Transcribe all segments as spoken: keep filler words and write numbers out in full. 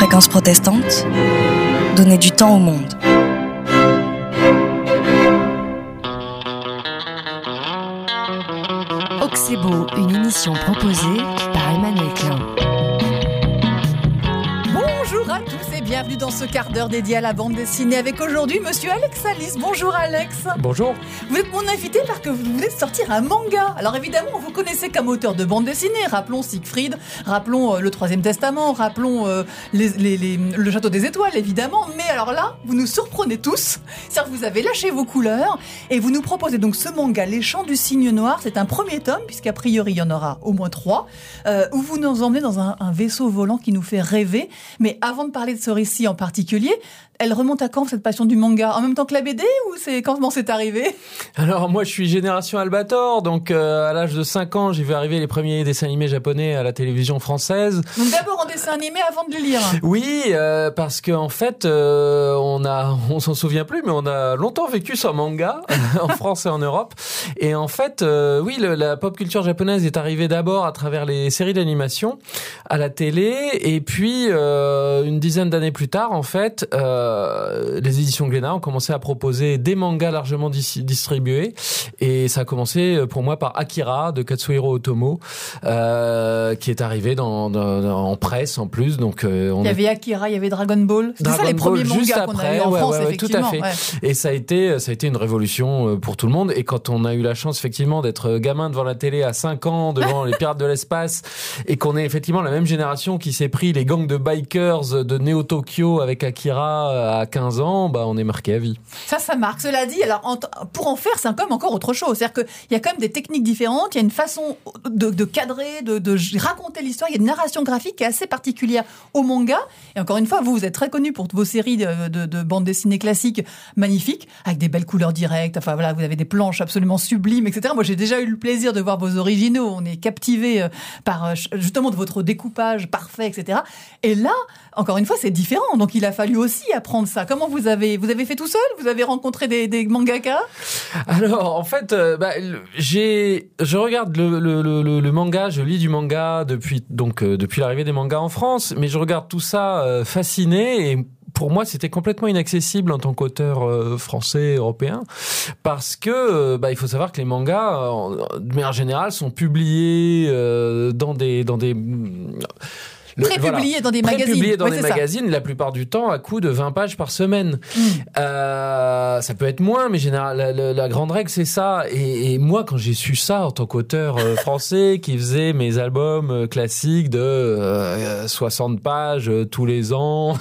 vacances protestantes, donner du temps au monde. Oxébo, une émission proposée par Emmanuel Klein. Bonjour à tous et bienvenue dans ce quart d'heure dédié à la bande dessinée avec aujourd'hui Monsieur Alex Alice. Bonjour Alex. Bonjour. Vous êtes mon invité parce que vous venez de sortir un manga. Alors évidemment, vous connaissez comme auteur de bande dessinée. Rappelons Siegfried, rappelons euh, le Troisième Testament, rappelons euh, les, les, les, le Château des Étoiles évidemment. Mais alors là, vous nous surprenez tous. C'est-à-dire que vous avez lâché vos couleurs et vous nous proposez donc ce manga Les Chants du Cygne Noir. C'est un premier tome puisqu'a priori il y en aura au moins trois euh, où vous nous emmenez dans un, un vaisseau volant qui nous fait rêver. Mais avant de parler de ce récit en particulier, elle remonte à quand cette passion du manga? En même temps que la B D ou c'est comment c'est arrivé? Alors moi je suis génération Albator, donc euh, à l'âge de cinq ans j'ai vu arriver les premiers dessins animés japonais à la télévision française. Donc d'abord en dessin animé avant de les lire. Oui, euh, parce que en fait euh, on a, on s'en souvient plus, mais on a longtemps vécu sans manga en France et en Europe. Et en fait, euh, oui, le, la pop culture japonaise est arrivée d'abord à travers les séries d'animation à la télé, et puis euh, une dizaine d'années plus tard, en fait. Euh, les éditions Glénat ont commencé à proposer des mangas largement dis- distribués et ça a commencé pour moi par Akira de Katsuhiro Otomo euh, qui est arrivé dans, dans, dans, en presse en plus. Donc euh, on il y avait Akira, il y avait Dragon Ball. C'est ça les premiers Ball, mangas qu'on a eu en ouais, France, ouais, ouais, effectivement. tout à fait. Ouais. Et ça a été ça a été une révolution pour tout le monde. Et quand on a eu la chance effectivement d'être gamin devant la télé à cinq ans devant les Pirates de l'espace et qu'on est effectivement la même génération qui s'est pris les gangs de bikers de Neo Tokyo avec Akira à quinze ans, bah on est marqué à vie. Ça, ça marque. Cela dit, alors en t- pour en faire, c'est quand même encore autre chose. C'est-à-dire qu'il y a quand même des techniques différentes, il y a une façon de, de cadrer, de, de raconter l'histoire, il y a une narration graphique qui est assez particulière au manga. Et encore une fois, vous, vous êtes très connu pour vos séries de, de, de bandes dessinées classiques magnifiques, avec des belles couleurs directes. Enfin voilà, vous avez des planches absolument sublimes, et cetera. Moi, j'ai déjà eu le plaisir de voir vos originaux. On est captivé par justement de votre découpage parfait, et cetera. Et là, encore une fois, c'est différent. Donc, il a fallu aussi apprendre ça. Comment vous avez, vous avez fait tout seul? Vous avez rencontré des, des mangaka? Alors, en fait, euh, bah, j'ai, je regarde le, le, le, le manga, je lis du manga depuis, donc, euh, depuis l'arrivée des mangas en France, mais je regarde tout ça euh, fasciné et pour moi, c'était complètement inaccessible en tant qu'auteur euh, français, européen, parce que euh, bah, il faut savoir que les mangas, euh, de manière générale, sont publiés euh, dans des dans des Le, pré-publié voilà, dans des magazines. Pré-publié dans ouais, des magazines, ça. La plupart du temps, à coup de vingt pages par semaine. Mm. Euh, ça peut être moins, mais général, la, la, la grande règle, c'est ça. Et, et moi, quand j'ai su ça, en tant qu'auteur euh, français, qui faisait mes albums euh, classiques de euh, soixante pages euh, tous les ans,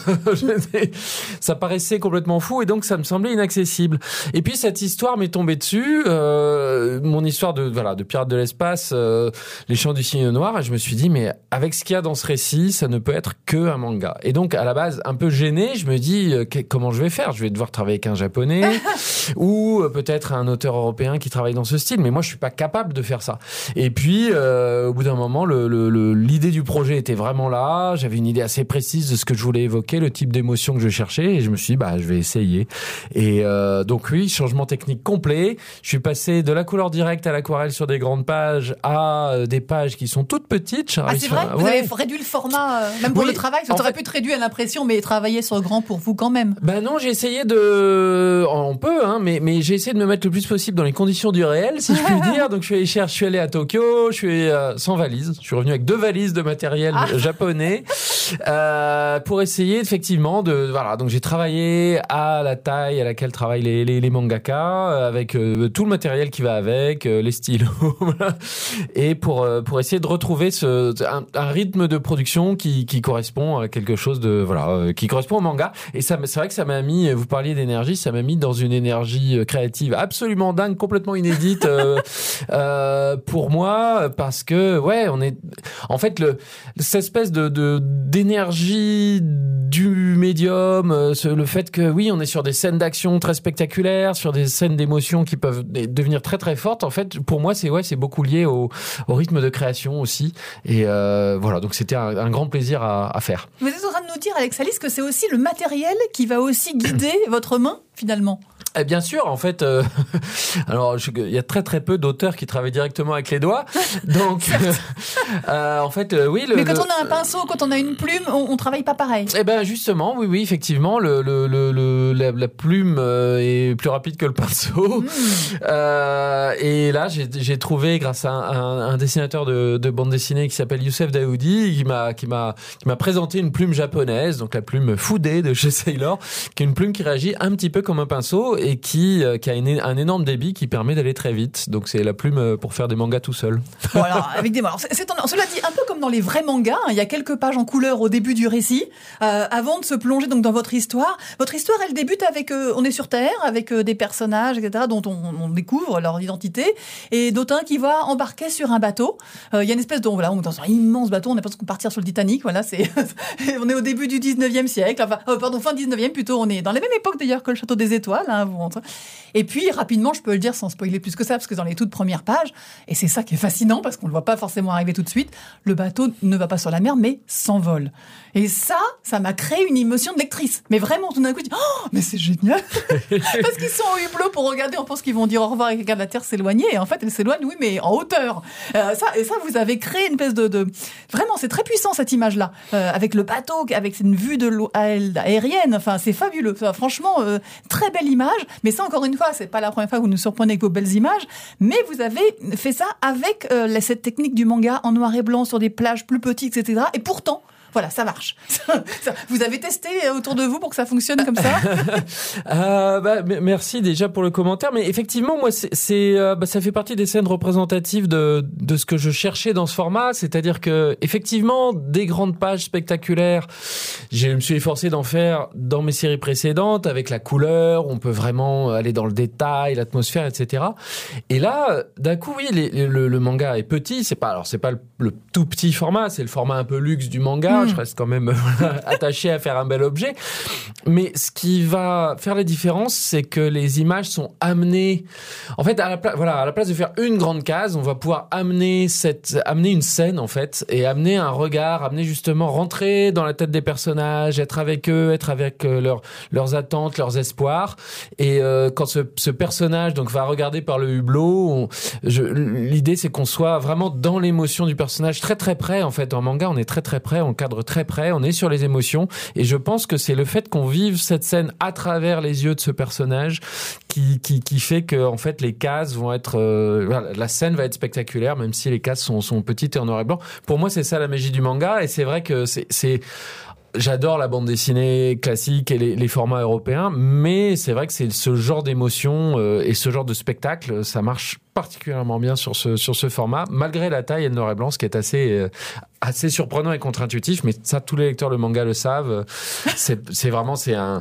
ça paraissait complètement fou, et donc ça me semblait inaccessible. Et puis, cette histoire m'est tombée dessus, euh, mon histoire de, voilà, de Pirates de l'espace, euh, Les Chants du Cygne Noir, et je me suis dit, mais avec ce qu'il y a dans ce récit, ça ne peut être que un manga. Et donc, à la base, un peu gêné, je me dis, euh, comment je vais faire? Je vais devoir travailler avec un japonais ou euh, peut-être un auteur européen qui travaille dans ce style. Mais moi, je suis pas capable de faire ça. Et puis, euh, au bout d'un moment, le, le, le, l'idée du projet était vraiment là. J'avais une idée assez précise de ce que je voulais évoquer, le type d'émotion que je cherchais. Et je me suis dit, bah, je vais essayer. Et euh, donc, oui, changement technique complet. Je suis passé de la couleur directe à l'aquarelle sur des grandes pages à euh, des pages qui sont toutes petites. Ah, c'est vrai? Vous ouais. avez réduit le format même pour oui, le travail, ça aurait fait... pu te réduire à l'impression, mais travailler sur le grand pour vous quand même. Ben non, j'ai essayé de, on peut, hein, mais mais j'ai essayé de me mettre le plus possible dans les conditions du réel, si je puis dire. Donc je suis allé chercher, je suis allé à Tokyo, je suis euh, sans valise, je suis revenu avec deux valises de matériel ah. japonais euh, pour essayer effectivement de, voilà. Donc j'ai travaillé à la taille à laquelle travaillent les les, les mangaka, avec euh, tout le matériel qui va avec, euh, les stylos, voilà. Et pour euh, pour essayer de retrouver ce un, un rythme de production qui qui correspond à quelque chose de voilà euh, qui correspond au manga. Et ça c'est vrai que ça m'a mis, vous parliez d'énergie, ça m'a mis dans une énergie créative absolument dingue, complètement inédite euh, euh, pour moi, parce que ouais, on est en fait le cette espèce de de d'énergie du médium, euh, le fait que oui, on est sur des scènes d'action très spectaculaires, sur des scènes d'émotion qui peuvent devenir très très fortes. En fait, pour moi, c'est ouais, c'est beaucoup lié au au rythme de création aussi. Et euh, voilà, donc c'était un, un grand plaisir à, à faire. Vous êtes en train de nous dire, Alex Alice, que c'est aussi le matériel qui va aussi guider votre main, finalement. Et bien sûr, en fait, euh, alors je, il y a très très peu d'auteurs qui travaillent directement avec les doigts, donc euh, en fait, euh, oui. Le, Mais quand le, on a un pinceau, quand on a une plume, on, on travaille pas pareil. Eh ben justement, oui, oui, effectivement, le, le, le, le la, la plume euh, est plus rapide que le pinceau. Mmh. Euh, et là, j'ai, j'ai trouvé, grâce à un, un, un dessinateur de, de bande dessinée qui s'appelle Youssef Daoudi, qui m'a qui m'a qui m'a présenté une plume japonaise, donc la plume Fude de chez Sailor, qui est une plume qui réagit un petit peu comme un pinceau et qui, euh, qui a une, un énorme débit qui permet d'aller très vite. Donc c'est la plume pour faire des mangas tout seul. Voilà, avec des alors, c'est, c'est, cela dit, un peu comme dans les vrais mangas, hein, il y a quelques pages en couleur au début du récit, euh, avant de se plonger donc dans votre histoire. Votre histoire, elle débute avec, euh, on est sur Terre, avec euh, des personnages, et cetera, dont on, on découvre leur identité, et d'autant qui va embarquer sur un bateau. Euh, il y a une espèce de, voilà, on est dans un immense bateau, on n'a pas besoin de partir sur le Titanic, voilà, c'est, on est au début du dix-neuvième siècle, enfin, euh, pardon, fin dix-neuvième plutôt, on est dans la même époque d'ailleurs que le Château des Étoiles, hein, vous montrez. Et puis, rapidement, je peux le dire sans spoiler plus que ça, parce que dans les toutes premières pages, et c'est ça qui est fascinant, parce qu'on ne le voit pas forcément arriver tout de suite, le bateau ne va pas sur la mer, mais s'envole. Et ça, ça m'a créé une émotion de lectrice. Mais vraiment, tout d'un coup, je dis, oh, mais c'est génial! Parce qu'ils sont au hublot pour regarder, on pense qu'ils vont dire au revoir et regardent la Terre s'éloigner, et en fait, elle s'éloigne, oui, mais en hauteur. Euh, ça, et ça, vous avez créé une espèce de, de... Vraiment, c'est très puissant, cette image-là. Euh, avec le bateau, avec une vue de l'eau aérienne, enfin, c'est fabuleux. Enfin, franchement, euh, très belle image. Mais ça, encore une fois, c'est pas la première fois que vous nous surprenez avec vos belles images, mais vous avez fait ça avec euh, cette technique du manga en noir et blanc sur des plages plus petites, et cetera. Et pourtant, voilà, ça marche. Vous avez testé autour de vous pour que ça fonctionne comme ça? euh, bah, Merci déjà pour le commentaire. Mais effectivement, moi, c'est, c'est euh, bah, ça fait partie des scènes représentatives de de ce que je cherchais dans ce format, c'est-à-dire que effectivement, des grandes pages spectaculaires, je me suis efforcé d'en faire dans mes séries précédentes avec la couleur. On peut vraiment aller dans le détail, l'atmosphère, et cetera. Et là, d'un coup, oui, les, le, le manga est petit. C'est pas alors c'est pas le, le tout petit format, c'est le format un peu luxe du manga. Je reste quand même attaché à faire un bel objet. Mais ce qui va faire la différence, c'est que les images sont amenées... En fait, à la, pla- voilà, à la place de faire une grande case, on va pouvoir amener, cette, amener une scène, en fait, et amener un regard, amener justement, rentrer dans la tête des personnages, être avec eux, être avec euh, leur, leurs attentes, leurs espoirs. Et euh, quand ce, ce personnage donc, va regarder par le hublot, on, je, l'idée, c'est qu'on soit vraiment dans l'émotion du personnage, très très près, en fait. En manga, on est très très près, on cadre très près, on est sur les émotions, et je pense que c'est le fait qu'on vive cette scène à travers les yeux de ce personnage qui qui qui fait que en fait les cases vont être euh, voilà, la scène va être spectaculaire même si les cases sont sont petites et en noir et blanc. Pour moi, c'est ça la magie du manga, et c'est vrai que c'est c'est j'adore la bande dessinée classique et les, les formats européens, mais c'est vrai que c'est ce genre d'émotion euh, et ce genre de spectacle, ça marche particulièrement bien sur ce sur ce format, malgré la taille et le noir et blanc, ce qui est assez euh, assez surprenant et contre-intuitif, mais ça, tous les lecteurs de manga le savent. C'est c'est vraiment c'est un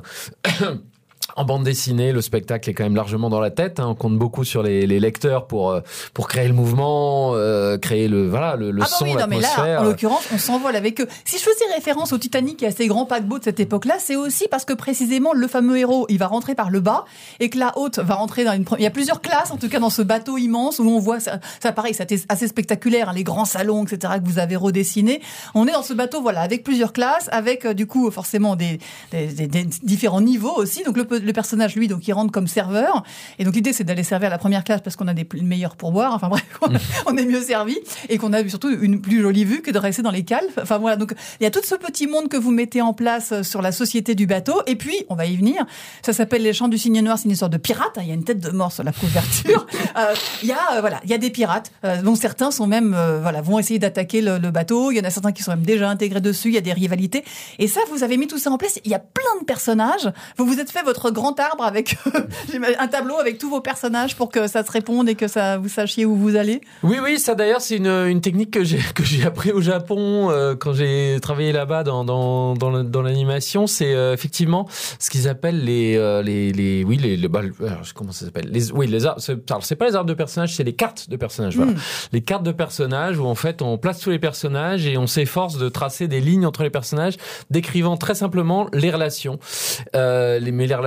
En bande dessinée, le spectacle est quand même largement dans la tête. Hein. On compte beaucoup sur les, les lecteurs pour euh, pour créer le mouvement, euh, créer le voilà le, le ah son, bah oui, l'atmosphère. Non, mais là, en l'occurrence, on s'envole avec eux. Si je faisais référence au Titanic et à ces grands paquebots de cette époque-là, c'est aussi parce que précisément le fameux héros, il va rentrer par le bas et que la haute va rentrer dans une. Il y a plusieurs classes, en tout cas dans ce bateau immense où on voit ça. Ça pareil, c'est assez spectaculaire, hein, les grands salons, et cetera que vous avez redessinés. On est dans ce bateau, voilà, avec plusieurs classes, avec euh, du coup forcément des, des, des, des différents niveaux aussi. Donc le, le personnage, lui, donc il rentre comme serveur, et donc l'idée c'est d'aller servir la première classe parce qu'on a des meilleurs pourboires, enfin bref, on est mieux servi et qu'on a surtout une plus jolie vue que de rester dans les cales. Enfin voilà, donc il y a tout ce petit monde que vous mettez en place sur la société du bateau, et puis on va y venir. Ça s'appelle Les Chants du Cygne Noir, c'est une histoire de pirates. Il y a une tête de mort sur la couverture. euh, il y a euh, voilà, il y a des pirates euh, dont certains sont même euh, voilà vont essayer d'attaquer le, le bateau. Il y en a certains qui sont même déjà intégrés dessus. Il y a des rivalités, et ça vous avez mis tout ça en place. Il y a plein de personnages. Vous vous êtes fait votre grand arbre avec un tableau avec tous vos personnages pour que ça se réponde et que ça vous sachiez où vous allez. Oui, oui, ça d'ailleurs c'est une, une technique que j'ai que j'ai appris au Japon euh, quand j'ai travaillé là-bas dans dans dans, le, dans l'animation. C'est euh, effectivement ce qu'ils appellent les euh, les les oui les, les bah, alors, comment ça s'appelle les oui les arbres. C'est, alors, c'est pas les arbres de personnages, c'est les cartes de personnages. Voilà, mm. Les cartes de personnages où en fait on place tous les personnages et on s'efforce de tracer des lignes entre les personnages, décrivant très simplement les relations. Euh, les mais les relations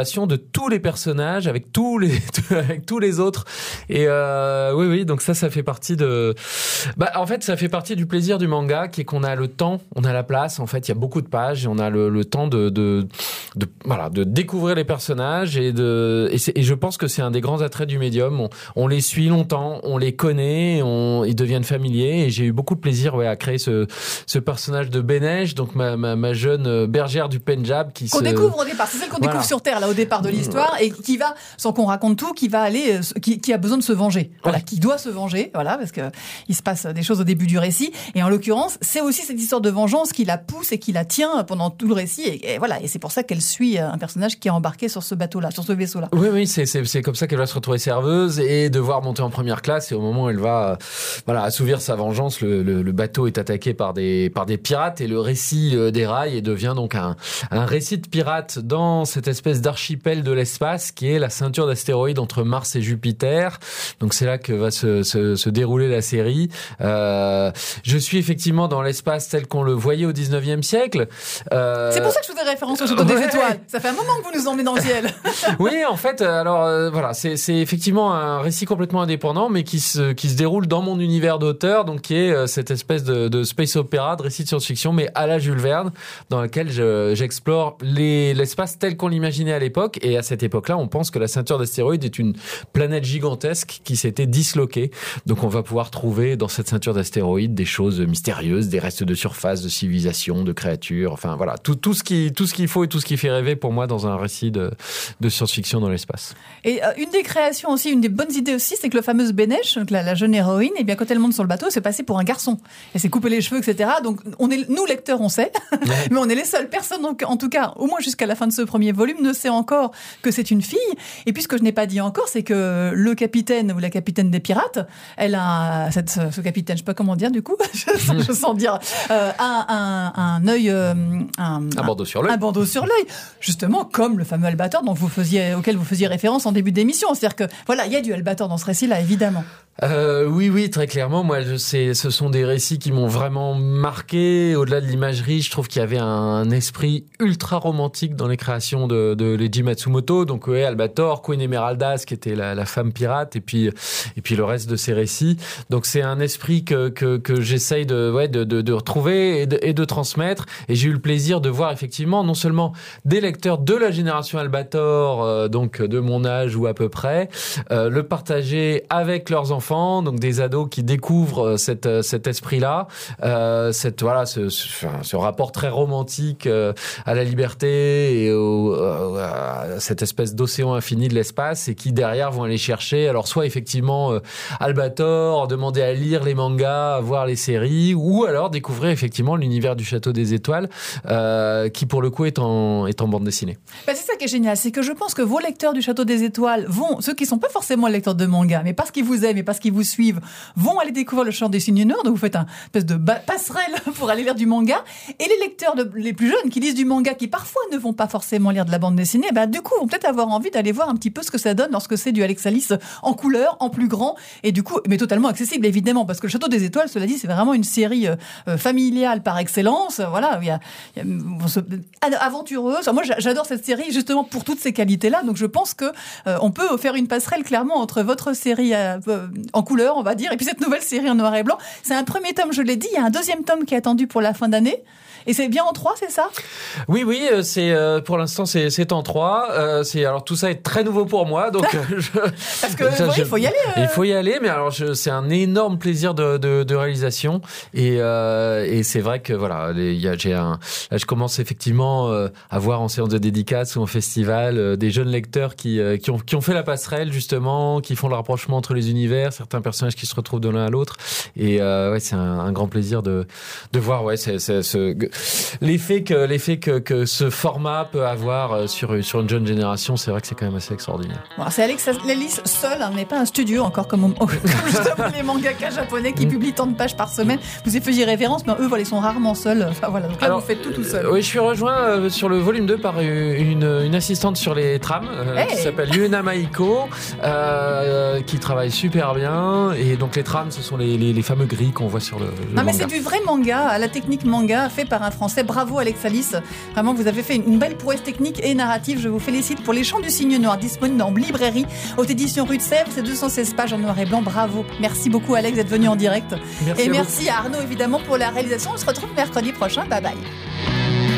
relation de tous les personnages avec tous les avec tous les autres. Et euh, oui, oui, donc ça, ça fait partie de. Bah, en fait, ça fait partie du plaisir du manga, qui est qu'on a le temps, on a la place. En fait, il y a beaucoup de pages et on a le, le temps de, de, de, voilà, de découvrir les personnages et de. Et, c'est, et je pense que c'est un des grands attraits du médium. On, on les suit longtemps, on les connaît, on, ils deviennent familiers. Et j'ai eu beaucoup de plaisir, ouais, à créer ce, ce personnage de Benej, donc ma, ma, ma jeune bergère du Pendjab, qui qu'on se. découvre au départ. C'est celle qu'on Voilà. découvre sur Terre là au départ de l'histoire et qui va, sans qu'on raconte tout, qui va aller, euh, qui, qui a besoin de se venger. Voilà, Ouais. qui doit se venger. Voilà, parce que il se passe des choses au début du récit. Et en l'occurrence, c'est aussi cette histoire de vengeance qui la pousse et qui la tient pendant tout le récit. Et, et voilà, et c'est pour ça qu'elle suit un personnage qui est embarqué sur ce bateau-là, sur ce vaisseau-là. Oui, oui, c'est, c'est, c'est comme ça qu'elle va se retrouver serveuse et devoir monter en première classe. Et au moment où elle va, euh, voilà, assouvir sa vengeance, le, le, le bateau est attaqué par des, par des pirates et le récit euh, déraille et devient donc un, un récit de pirates dans cette espèce d'archipel de l'espace qui est la ceinture d'astéroïdes entre Mars et Jupiter. Donc c'est là que va se, se, se dérouler la série. Euh, je suis effectivement dans l'espace tel qu'on le voyait au dix-neuvième siècle. Euh, C'est pour ça que je faisais référence au Château des ouais. Étoiles. Ça fait un moment que vous nous emmenez dans le ciel. Oui, en fait, alors euh, voilà, c'est, c'est effectivement un récit complètement indépendant, mais qui se qui se déroule dans mon univers d'auteur, donc qui est euh, cette espèce de, de space opéra, de récit de science-fiction, mais à la Jules Verne, dans lequel je, j'explore les, l'espace tel qu'on l'imaginait à l'époque. Et à cette époque-là, on pense que la ceinture d'astéroïdes est une planète gigantesque qui s'était disloquée. Donc, on va pouvoir trouver dans cette ceinture d'astéroïdes des choses mystérieuses, des restes de surface, de civilisation, de créatures. Enfin, voilà, tout tout ce qui tout ce qu'il faut et tout ce qui fait rêver pour moi dans un récit de de science-fiction dans l'espace. Et euh, une des créations aussi, une des bonnes idées aussi, c'est que le fameuse Benej, donc la, la jeune héroïne, eh bien quand elle monte sur le bateau, c'est passé pour un garçon. Elle s'est coupé les cheveux, et cetera. Donc on est, nous lecteurs, on sait, Ouais. mais on est les seules personnes, donc, en tout cas, au moins jusqu'à la fin de ce premier volume, ne sait encore que c'est une fille. Et puis ce que je n'ai pas dit encore, c'est que le capitaine ou la capitaine des pirates, elle a cette, ce capitaine, je sais pas comment dire du coup, je, sens, je sens dire, euh, un, un, un œil, euh, un, Un bandeau sur l'œil. un bandeau sur l'œil, justement comme le fameux Albator dont vous faisiez, auquel vous faisiez référence en début d'émission. C'est-à-dire que voilà, il y a du Albator dans ce récit-là, évidemment. Euh, oui, oui, très clairement. Moi, je sais, ce sont des récits qui m'ont vraiment marqué. Au-delà de l'imagerie, je trouve qu'il y avait un esprit ultra romantique dans les créations de, de Leiji Matsumoto. Donc, ouais, Albator, Queen Emeraldas, qui était la, la femme pirate, et puis, et puis le reste de ses récits. Donc, c'est un esprit que, que, que j'essaye de, ouais, de, de, de retrouver et de, et de transmettre. Et j'ai eu le plaisir de voir effectivement non seulement des lecteurs de la génération Albator, euh, donc de mon âge ou à peu près, euh, le partager avec leurs enfants. Donc des ados qui découvrent cette, cet esprit-là, euh, cette voilà, ce, ce, ce rapport très romantique euh, à la liberté et au, euh, à cette espèce d'océan infini de l'espace, et qui derrière vont aller chercher, alors soit effectivement euh, Albator, demander à lire les mangas, à voir les séries, ou alors découvrir effectivement l'univers du Château des Étoiles, euh, qui pour le coup est en, est en bande dessinée. Ben, c'est ça qui est génial, c'est que je pense que vos lecteurs du Château des Étoiles vont, ceux qui sont pas forcément lecteurs de manga, mais parce qu'ils vous aiment et parce qu'ils vous suivent, vont aller découvrir le Château des Nord. Donc vous faites un espèce de ba- passerelle pour aller lire du manga. Et les lecteurs de, les plus jeunes qui lisent du manga, qui parfois ne vont pas forcément lire de la bande dessinée, ben, du coup vont peut-être avoir envie d'aller voir un petit peu ce que ça donne lorsque c'est du Alex Alice en couleur, en plus grand, et du coup, mais totalement accessible évidemment, parce que le Château des Étoiles, cela dit, c'est vraiment une série euh, familiale par excellence. Voilà, il y a, il y a bon, ce- aventureuse. Moi, j'a- j'adore cette série justement pour toutes ces qualités-là. Donc je pense que euh, on peut faire une passerelle clairement entre votre série euh, en couleur, on va dire, et puis cette nouvelle série en noir et blanc. C'est un premier tome, je l'ai dit. Il y a un deuxième tome qui est attendu pour la fin d'année. Et c'est bien en trois, c'est ça ? Oui, oui, euh, c'est euh, pour l'instant c'est c'est en trois. Euh, c'est alors tout ça est très nouveau pour moi, donc euh, je, Parce que ça, oui, je- il faut y aller. euh. Il faut y aller, mais alors je, c'est un énorme plaisir de, de, de réalisation, et, euh, et c'est vrai que voilà, les, il y a, j'ai un, là je commence effectivement euh, à voir en séance de dédicace ou en festival euh, des jeunes lecteurs qui euh, qui ont qui ont fait la passerelle justement, qui font le rapprochement entre les univers, certains personnages qui se retrouvent de l'un à l'autre, et euh, ouais, c'est un, un grand plaisir de de voir ouais, c'est, c'est, ce l'effet que l'effet que, que ce format peut avoir sur sur une jeune génération. C'est vrai que c'est quand même assez extraordinaire. Bon, c'est Alex Alice seul, hein, on n'est pas un studio encore comme, on- comme justement les mangaka japonais qui publient tant de pages par semaine. Vous y faisiez référence, mais eux, voilà, ils sont rarement seuls. Enfin voilà, donc là Alors, vous faites tout tout seul. Euh, oui, je suis rejoint euh, sur le volume deux par une, une, une assistante sur les trams euh, Hey. qui s'appelle Yuena Maiko, euh, qui travaille super bien. Et donc les trames, ce sont les, les, les fameux gris qu'on voit sur le, le Non mais manga. c'est du vrai manga, à la technique manga, fait par un Français. Bravo Alex Alice. Vraiment, vous avez fait une belle prouesse technique et narrative. Je vous félicite pour Les Chants du Cygne Noir, disponible en librairie, aux éditions Rue de Sèvres. C'est deux cent seize pages en noir et blanc. Bravo. Merci beaucoup Alex d'être venu en direct. Merci et à merci à Arnaud évidemment pour la réalisation. On se retrouve mercredi prochain. Bye bye.